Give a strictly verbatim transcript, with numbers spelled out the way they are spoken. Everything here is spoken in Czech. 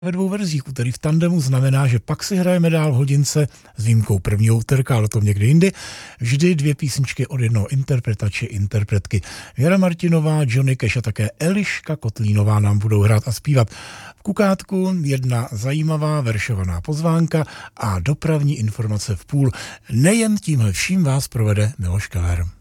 Ve dvou verzích, úterý v tandemu znamená, že pak si hrajeme dál v hodince s výjimkou prvního úterka, ale to někdy jindy. Vždy dvě písničky od jednoho interpreta či interpretky. Věra Martinová, Johnny Cash a také Eliška Kotlínová nám budou hrát a zpívat. V Kukátku jedna zajímavá veršovaná pozvánka a dopravní informace v půl. Nejen tímhle vším vás provede Miloš Keller.